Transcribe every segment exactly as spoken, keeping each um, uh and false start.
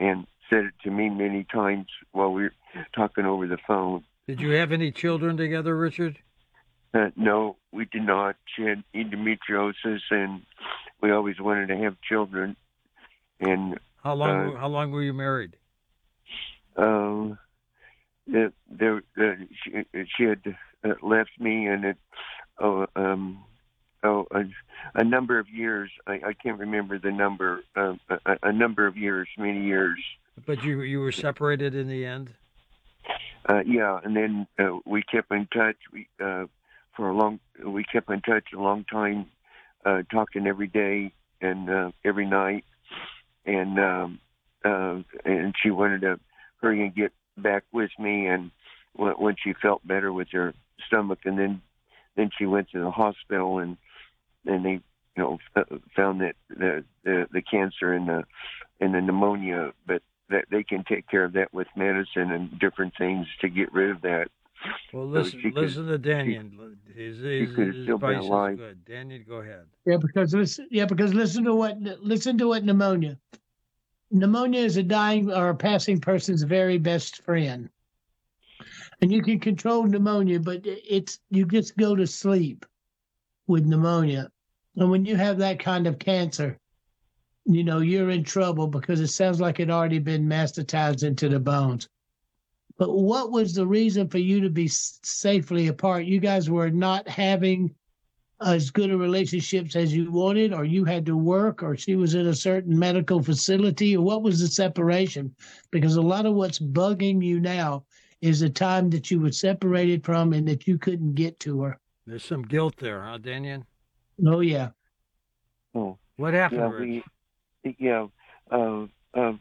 and said it to me many times while we were talking over the phone. Did you have any children together, Richard? Uh, no, we did not. She had endometriosis, and we always wanted to have children. And how long? Uh, how long were you married? Um, uh, there, uh, she, she had uh, left me, and it, oh, um, oh, a, a number of years. I, I can't remember the number. Uh, a, a number of years, many years. But you you were separated in the end. Uh, yeah, and then uh, we kept in touch. We uh, for a long. We kept in touch a long time, uh, talking every day and uh, every night, and um, uh, and she wanted to hurry and get back with me, and when, when she felt better with her stomach, and then then she went to the hospital, and and they you know f- found that the, the the cancer and the and the pneumonia, but that they can take care of that with medicine and different things to get rid of that. Well, listen, so listen could, to Daniel. His, his, she could his still advice been alive. is good. Daniel, go ahead. Yeah, because listen. Yeah, because listen to what listen to what pneumonia. Pneumonia is a dying or a passing person's very best friend, and you can control pneumonia, but it's you just go to sleep with pneumonia, and when you have that kind of cancer, you know you're in trouble because it sounds like it already been metastasized into the bones. But what was the reason for you to be safely apart? You guys were not having as good a relationships as you wanted, or you had to work, or she was in a certain medical facility, or what was the separation? Because a lot of what's bugging you now is the time that you were separated from and that you couldn't get to her. There's some guilt there, huh, Daniel? Oh, yeah. Oh, what happened, yeah, Rich? We, yeah, uh, uh,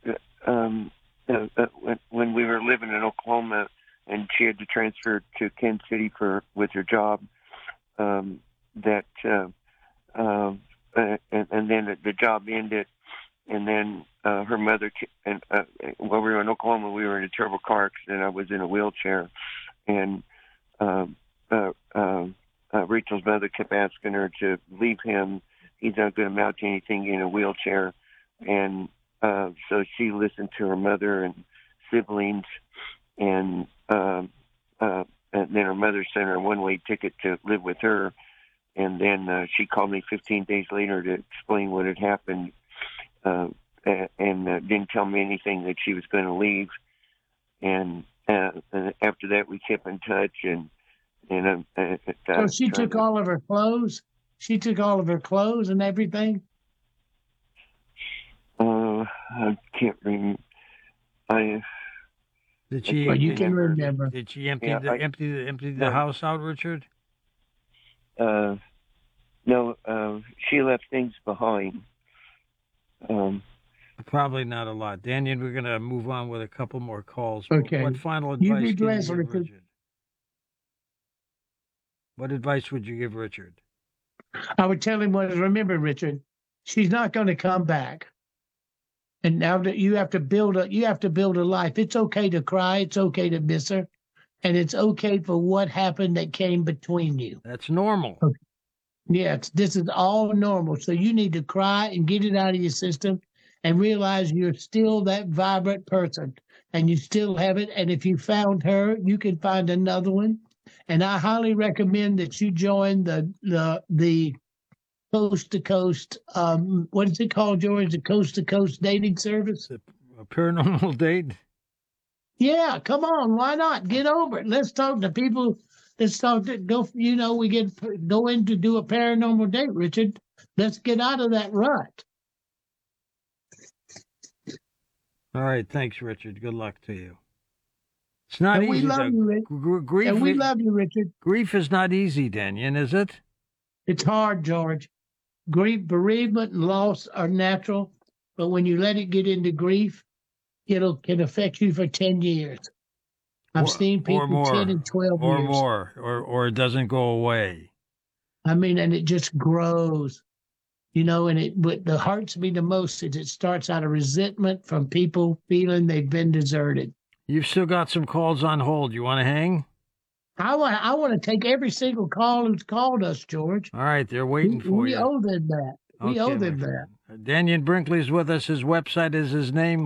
um, uh, uh, when, when we were living in Oklahoma, and she had to transfer to Kansas City for with her job. Um, that uh, uh, and, and then the job ended, and then uh, her mother and uh, while we were in Oklahoma, we were in a terrible car accident. I was in a wheelchair, and uh, uh, uh, uh, Rachel's mother kept asking her to leave him. He's not going to amount to anything in a wheelchair, and uh, so she listened to her mother and siblings, and uh, uh, and then her mother sent her a one-way ticket to live with her. And then uh, she called me fifteen days later to explain what had happened, uh, and uh, didn't tell me anything that she was going to leave. And, uh, and after that, we kept in touch. And and uh, so she took to, all of her clothes. She took all of her clothes and everything. Uh, I can't remember. I did she? Oh, you did, can remember. Did she empty yeah, the I, empty the empty the no. house out, Richard? Uh, no, uh, she left things behind. Um, Probably not a lot. Daniel, we're going to move on with a couple more calls. Okay. What final You advice be can you blessed, give Richard. Richard? What advice would you give Richard? I would tell him what is, remember, Richard, she's not going to come back. And now that you have to build a, you have to build a life. It's okay to cry. It's okay to miss her. And it's okay for what happened that came between you. That's normal. Okay. Yeah, it's, this is all normal. So you need to cry and get it out of your system and realize you're still that vibrant person and you still have it. And if you found her, you can find another one. And I highly recommend that you join the the the coast to coast. Um, what is it called, George? The coast to coast dating service. A paranormal date. Yeah, come on, why not? Get over it. Let's talk to people. Let's talk to go. You know, we get go in to do a paranormal date, Richard. Let's get out of that rut. All right, thanks, Richard. Good luck to you. It's not and easy. We love to, you, Richard. Gr- grief, and we love you, Richard. Grief is not easy, Daniel, is it? It's hard, George. Grief, bereavement, and loss are natural, but when you let it get into grief, it'll can affect you for ten years. I've or, seen people more, ten and twelve or years. Or more, or, or it doesn't go away. I mean, and it just grows, you know, and it, what the hurts me the most is it starts out of resentment from people feeling they've been deserted. You've still got some calls on hold. You want to hang? I want, I want to take every single call who's called us, George. All right, they're waiting we, for we you. We owe them that. We okay, owe them that. Daniel Brinkley's with us. His website is his name.